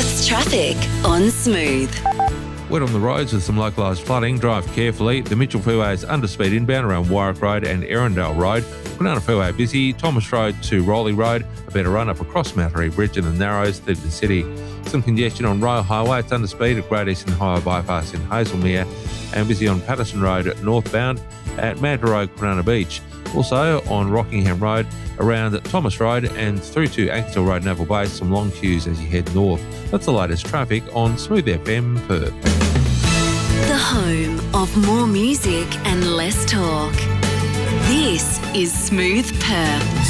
Perth's traffic on Smooth. Wet on the roads with some localised flooding. Drive carefully. The Mitchell Freeway is under speed inbound around Warwick Road and Erindale Road. Banana Freeway busy. Thomas Road to Rowley Road. A better run up across Mount Harry Bridge and the Narrows through the city. Some congestion on Royal Highway. It's under speed at Great Eastern Highway Bypass in Hazelmere. And busy on Patterson Road northbound at Manta Road, Banana Beach. Also on Rockingham Road around Thomas Road and through to Ankersall Road, Naval Base. Some long queues as you head north. That's the latest traffic on Smooth FM Perth. The home of more music and less talk. This is Smooth Perth.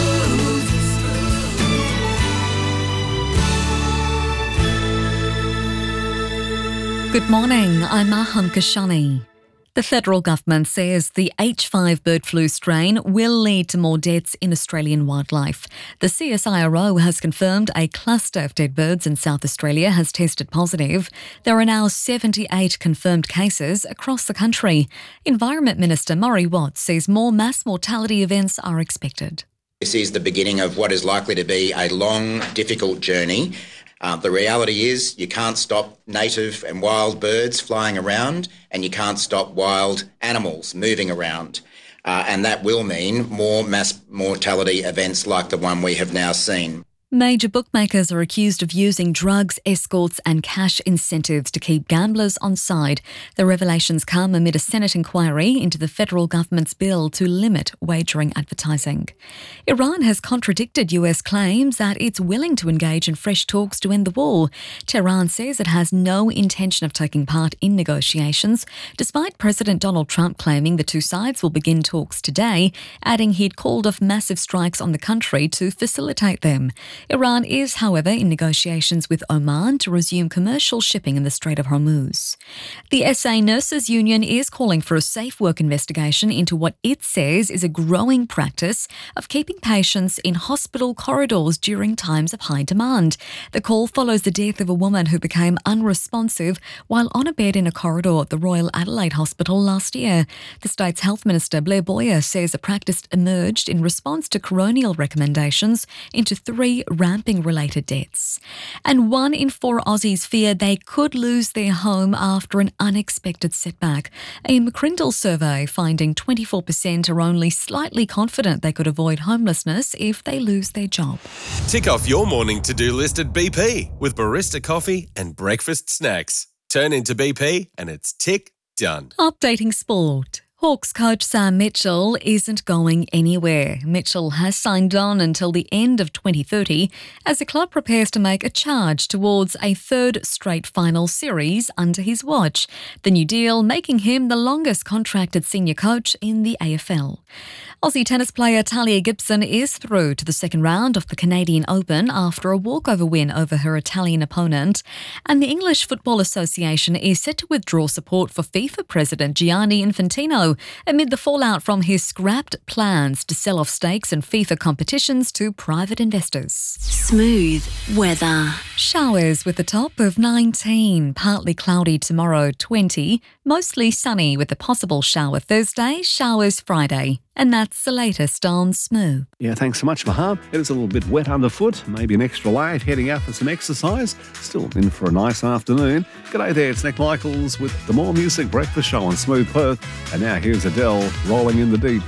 Good morning, I'm Maham Kashani. The federal government says the H5 bird flu strain will lead to more deaths in Australian wildlife. The CSIRO has confirmed a cluster of dead birds in South Australia has tested positive. There are now 78 confirmed cases across the country. Environment Minister Murray Watt says more mass mortality events are expected. This is the beginning of what is likely to be a long, difficult journey. The reality is you can't stop native and wild birds flying around, and you can't stop wild animals moving around. And that will mean more mass mortality events like the one we have now seen. Major bookmakers are accused of using drugs, escorts and cash incentives to keep gamblers on side. The revelations come amid a Senate inquiry into the federal government's bill to limit wagering advertising. Iran has contradicted US claims that it's willing to engage in fresh talks to end the war. Tehran says it has no intention of taking part in negotiations, despite President Donald Trump claiming the two sides will begin talks today, adding he'd called off massive strikes on the country to facilitate them. Iran is, however, in negotiations with Oman to resume commercial shipping in the Strait of Hormuz. The SA Nurses Union is calling for a safe work investigation into what it says is a growing practice of keeping patients in hospital corridors during times of high demand. The call follows the death of a woman who became unresponsive while on a bed in a corridor at the Royal Adelaide Hospital last year. The state's Health Minister, Blair Boyer, says the practice emerged in response to coronial recommendations into 3 ramping-related deaths. And 1 in 4 Aussies fear they could lose their home after an unexpected setback. A McCrindle survey finding 24% are only slightly confident they could avoid homelessness if they lose their job. Tick off your morning to-do list at BP with barista coffee and breakfast snacks. Turn into BP and it's tick done. Updating sport. Hawks coach Sam Mitchell isn't going anywhere. Mitchell has signed on until the end of 2030 as the club prepares to make a charge towards a 3rd straight final series under his watch. The new deal making him the longest contracted senior coach in the AFL. Aussie tennis player Talia Gibson is through to the second round of the Canadian Open after a walkover win over her Italian opponent. And the English Football Association is set to withdraw support for FIFA President Gianni Infantino amid the fallout from his scrapped plans to sell off stakes in FIFA competitions to private investors. Smooth weather. Showers with a top of 19, partly cloudy tomorrow 20, mostly sunny with a possible shower Thursday, showers Friday. And that's the latest on Smooth. Yeah, thanks so much, Maham. It is a little bit wet underfoot, maybe an extra light, heading out for some exercise. Still in for a nice afternoon. G'day there, it's Nick Michaels with the More Music Breakfast Show on Smooth Perth. And now here's Adele, Rolling in the Deep.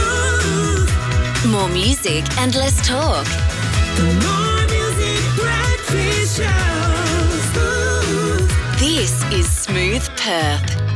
Smooth. More music and less talk. The More Music Breakfast Show. Smooth. This is Smooth Perth.